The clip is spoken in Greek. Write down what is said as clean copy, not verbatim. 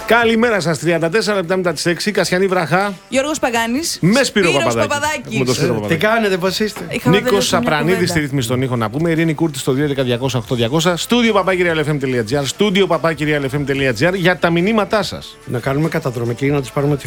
Καλημέρα σας, 34 λεπτά μετά τις 6, Κασιανή Βραχά. Γιώργος Παγάνης. Με Σπύρο Παπαδάκη. Τι κάνετε, πώς είστε? Νίκος Σαπρανίδης στη ρύθμιση των ήχων να πούμε. Ειρήνη Κούρτη στο 211-200-8200. Στούντιο papakirialfm.gr. Στούντιο papakirialfm.gr για τα μηνύματά σας. Να κάνουμε καταδρομική να τους πάρουμε τη